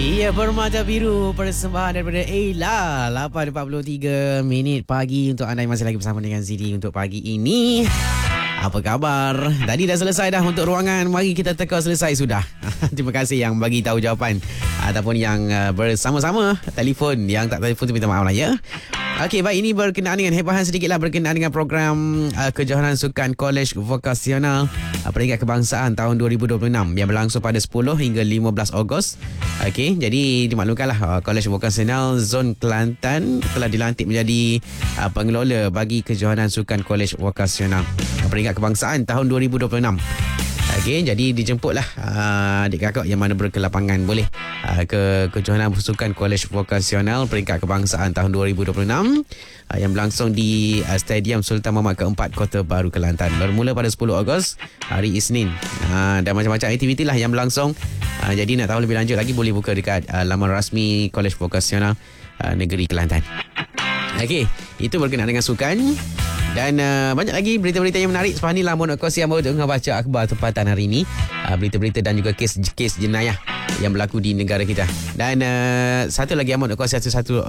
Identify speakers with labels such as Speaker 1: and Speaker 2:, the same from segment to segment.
Speaker 1: Iya, Permata Biru, persembahan daripada Ella. 8.43 minit pagi untuk anda yang masih lagi bersama dengan Zidi untuk pagi ini. Apa khabar? Tadi dah selesai dah untuk ruangan. Mari kita teka selesai sudah. Terima kasih yang bagi tahu jawapan ataupun yang bersama-sama telefon. Yang tak telefon tu minta maaf lah ya. Okey, baik, ini berkenaan dengan hebahan sedikitlah berkenaan dengan program Kejohanan Sukan Kolej Vokasional Peringkat Kebangsaan tahun 2026 yang berlangsung pada 10 hingga 15 Ogos. Okey, jadi dimaklumkanlah Kolej Vokasional Zon Kelantan telah dilantik menjadi pengelola bagi Kejohanan Sukan Kolej Vokasional Peringkat Kebangsaan tahun 2026. Okey, jadi dijemputlah adik kakak yang mana berkelapangan boleh ke Kejohanan Sukan Kolej Vokasional Peringkat Kebangsaan tahun 2026 yang berlangsung di Stadium Sultan Mahmud Keempat, Kota Baru, Kelantan. Bermula pada 10 Ogos hari Isnin. Dan macam-macam aktiviti lah yang berlangsung. Jadi nak tahu lebih lanjut lagi boleh buka dekat laman rasmi Kolej Vokasional Negeri Kelantan. Okey, itu berkenaan dengan sukan. Dan banyak lagi berita-berita yang menarik. Sebab ni lah Mohon Kongsi yang baru tengah baca akhbar tempatan hari ini. Berita-berita dan juga kes jenayah yang berlaku di negara kita. Dan satu lagi yang Mohon Kongsi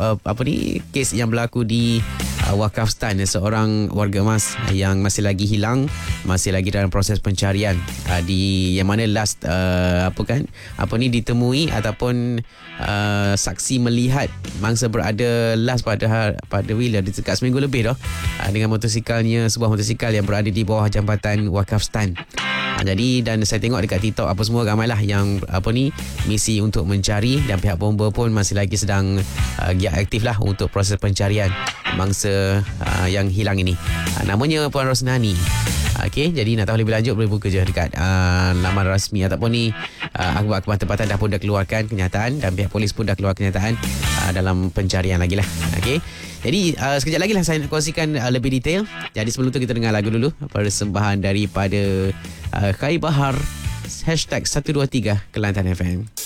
Speaker 1: kes yang berlaku di Wakafstan. Seorang warga emas yang masih lagi hilang, masih lagi dalam proses pencarian. Yang mana last ditemui ataupun saksi melihat mangsa berada last pada wheel dekat seminggu lebih dah dengan motosikalnya, sebuah motosikal yang berada di bawah jambatan Wakafstan. Jadi dan saya tengok dekat TikTok apa semua ramailah yang misi untuk mencari, dan pihak bomba pun masih lagi sedang giat aktif lah untuk proses pencarian mangsa yang hilang ini. Namanya Puan Rosnani. Okey, jadi nak tahu lebih lanjut boleh buka je dekat laman rasmi ataupun akhbar tempatan dah keluarkan kenyataan, dan pihak polis pun dah keluar kenyataan dalam pencarian lagi lah. Okey. Jadi sekejap lagi lah saya nak kongsikan lebih detail. Jadi sebelum tu kita dengar lagu dulu, persembahan daripada Khai Bahar #123 Kelantan FM.